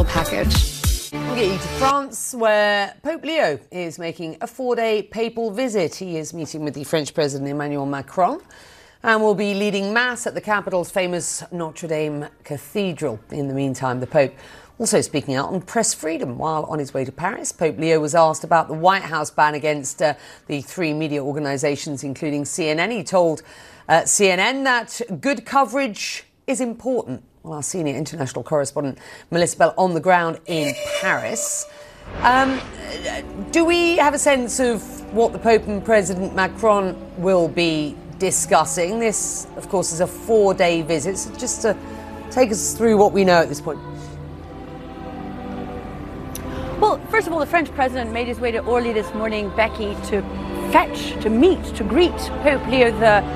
package. We'll get you to France, where Pope Leo is making a 4-day papal visit. He is meeting with the French President Emmanuel Macron and will be leading Mass at the capital's famous Notre Dame Cathedral. In the meantime, the Pope also speaking out on press freedom. While on his way to Paris, Pope Leo was asked about the White House ban against the 3 media organisations, including CNN. He told CNN that good coverage is important. Well, our senior international correspondent Melissa Bell on the ground in Paris. Do we have a sense of what the Pope and President Macron will be discussing? This, of course, is a 4-day visit. So just to take us through what we know at this point. Well, first of all, the French president made his way to Orly this morning, Becky, to meet, to greet Pope Leo